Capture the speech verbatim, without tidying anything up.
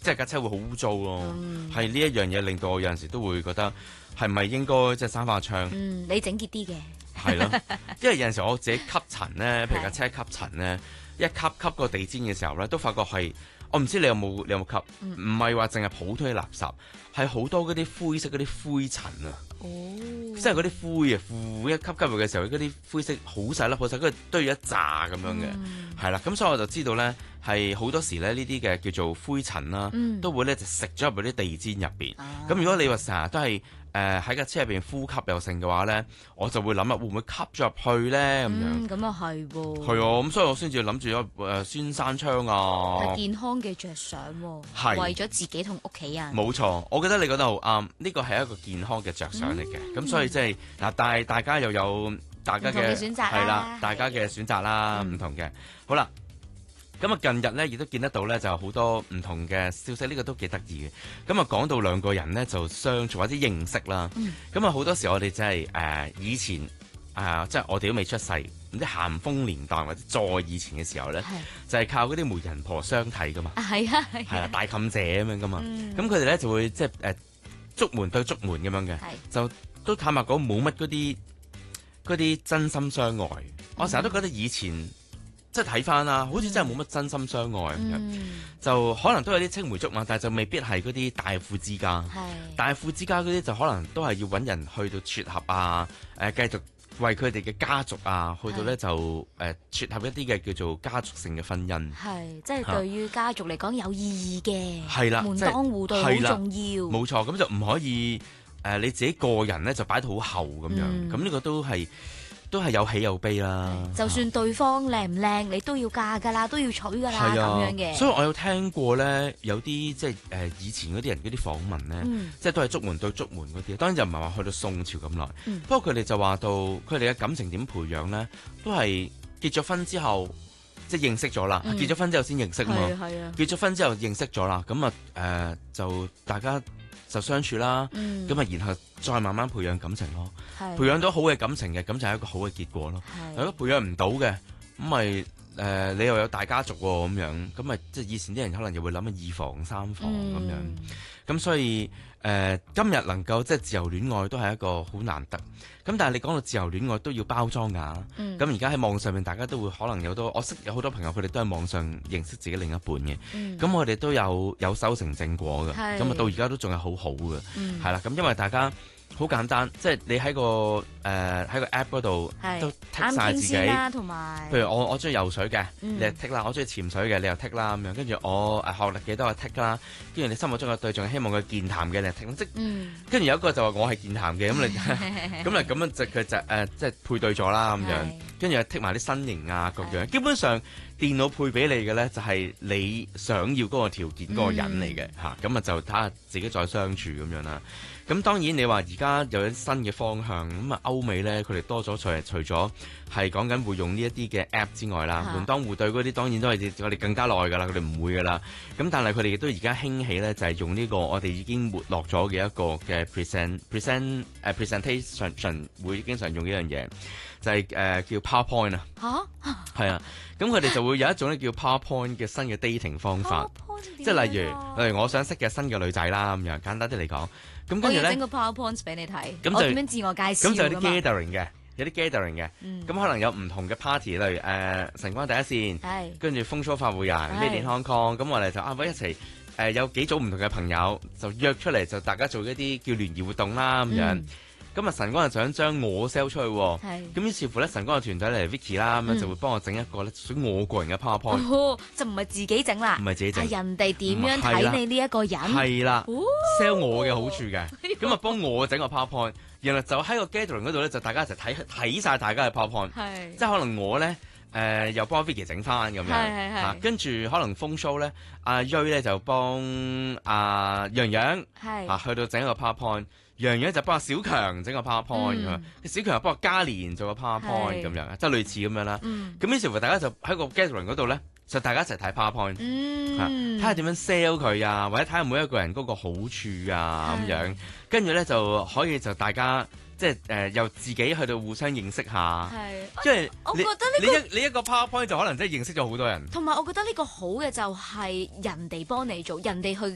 即係架車會好污糟咯。係呢一樣嘢令到我有陣時都會覺得係咪應該即係閂翻個窗？ 嗯，你整潔啲嘅。 係咯，因為有陣時我自己吸塵咧，譬如架車吸塵咧，一吸吸個地氈嘅時候咧，都發覺係。我唔知你有冇你有冇吸，唔係話淨係普通嘅垃圾，係好多嗰啲灰色嗰啲灰塵啊， 哦、 即係嗰啲灰啊，呼一吸吸入嘅時候，嗰啲灰色好細粒好細，跟住堆咗一紮咁樣嘅，係啦、嗯，咁所以我就知道咧，係好多時咧呢啲嘅叫做灰塵啦，嗯、都會咧就食咗入去啲地氈入邊。咁、啊、如果你話成日都係誒喺架車入邊呼吸又剩嘅話咧，我就會諗啊，會唔會吸咗入去咧咁樣？ 咁啊係喎。係啊，咁所以我先至諗住咗誒先閂窗啊。 係健康嘅着想喎，係為咗自己同屋企人。 冇錯，我覺得你覺得好啱，呢個係一個健康嘅着想嚟嘅。咁、嗯、所以即係嗱，但係大家又有大家嘅選擇係啦，大家嘅選擇啦，唔、嗯、同嘅。好啦。咁啊，近日咧亦都見得到咧，就好多唔同嘅消息，呢、這個都幾得意嘅。咁啊，講到兩個人咧就相處或者認識啦。咁啊、嗯，好多時我哋真係誒以前啊、呃，即係我哋都未出世，唔知咸豐年代或者再以前嘅時候咧，是就係靠嗰啲媒人婆相睇噶嘛。係啊，係啊，大妗姐咁樣噶嘛。咁佢哋咧就會即係誒竹門對竹門咁樣嘅，是就都坦白講冇乜嗰啲嗰啲真心相愛。嗯、我成日都覺得以前。即係睇翻啦，好似真係冇乜真心相愛咁樣，嗯、就可能都有啲青梅竹馬，但係就未必係嗰啲大富之家。是大富之家嗰啲就可能都係要揾人去到撮合啊，誒、呃、繼續為佢哋嘅家族啊，去到咧就誒、呃、撮合一啲嘅叫做家族性嘅婚姻。 係，即係對於家族嚟講有意義嘅。係啦，門當戶對好重要。 冇錯，咁就唔可以誒、呃、你自己個人咧就擺到好後咁樣，咁呢、嗯、個都係。都係有喜有悲啦。 就算對方靚唔靚，你都要嫁噶啦，都要娶噶啦咁樣嘅。 所以我有聽過咧，有啲即係誒以前嗰啲人嗰啲訪問咧，嗯、即係都係竹門對竹門嗰啲。當然就唔係話去到宋朝咁耐。嗯、不過佢哋就話到，佢哋嘅感情點培養咧，都係結咗婚之後即係認識咗啦。嗯、結咗婚之後先認識嘛。係啊。結咗婚之後認識咗啦，咁啊誒就大家就相處啦。咁啊、嗯，然後再慢慢培養感情咯。培養到好嘅感情嘅，咁就係一個好嘅結果咯。如果培養唔到嘅，咁咪誒你又有大家族喎咁樣，咁咪即係以前啲人可能又會諗二房三房咁樣。咁、嗯、所以誒、呃、今日能夠即係自由戀愛都係一個好難得。咁但係你講到自由戀愛都要包裝㗎。咁而家喺網上面大家都會可能有多，我識有好多朋友佢哋都喺網上認識自己另一半嘅。咁、嗯、我哋都有有修成正果嘅。咁啊是到而家都仲係好好嘅。係啦、嗯，咁因為大家。好簡單，即係你喺個誒喺、呃、個 app 嗰度都剔晒自己，同埋譬如我我中意游水嘅，嗯、你又剔啦；我中意潛水嘅，你又剔啦咁樣。跟住我誒學歷幾多個剔啦，跟住你心目中嘅對象希望佢健談嘅，你又剔。即跟住、嗯、有一個就話我係健談嘅，咁你咁你咁樣就佢就誒即係配對咗啦咁樣。跟住又剔埋啲身形啊各樣，是基本上電腦配俾你嘅咧就係你想要嗰個條件嗰個人嚟嘅嚇，咁啊、嗯、就睇下自己再相處咁樣啦。咁當然你話而家有啲新嘅方向，咁啊歐美咧佢哋多咗除除咗係講緊會用呢一啲嘅 app 之外啦，門當戶對嗰啲當然都係我哋更加耐㗎啦，佢哋唔會㗎啦。咁但係佢哋亦都而家興起咧，就係用呢個我哋已經沒落咗嘅一個嘅 present present 誒 presentation 會經常用呢樣嘢，就係、是、誒、呃、叫 PowerPoint 啊。嚇係啊，咁佢哋就會有一種咧叫 PowerPoint 嘅新嘅 dating 方法，即係例如例如我想識嘅新嘅女仔啦咁樣，簡單啲嚟講。咁跟住咧，整個 PowerPoint 俾你睇，咁我點樣自我介紹？咁就有啲 gathering 嘅，有啲 gathering 嘅，咁、嗯、可能有唔同嘅 party，例如誒、呃、晨光第一線，跟住風騷發會人 Made in Hong Kong，咁我哋就啊，一齊誒、呃、有幾組唔同嘅朋友就約出嚟，就大家做一啲叫聯誼活動啦咁樣。咁啊、嗯，晨光就想將我 sell 出去，咁是於是乎咧，晨光嘅團隊嚟 Vicky 啦，咁樣、嗯、就會幫我整一個咧屬於我個人嘅 PowerPoint，、哦、就唔係自己整啦，唔係自己整，係人哋點樣睇你呢一個人，係啦，sell 我嘅好處嘅，咁啊幫我整個 PowerPoint，然後就喺個 gathering 嗰度咧，就大家一齊睇睇曬大家嘅 PowerPoint，是即係可能我咧。誒、呃、又幫 Vicky 整翻咁樣，嚇跟住可能風 show 咧，阿瑞咧就幫阿洋洋嚇去到整一個 PowerPoint，洋洋就幫阿小強整個 PowerPoint 咁樣，小強又幫阿嘉蓮做個 PowerPoint 咁樣，即係類似咁樣啦。咁於是乎大家就喺個 gathering 嗰度咧，就大家一齊睇 PowerPoint，睇下點樣 sell 佢啊，或者睇下每一個人嗰個好處啊咁樣，跟住咧就可以就大家。即係誒，由自己去到互相認識下，係，因為我覺得呢、呢個你一你一個 PowerPoint 就可能真係認識咗好多人。同埋我覺得呢個好嘅就係人哋幫你做，人哋去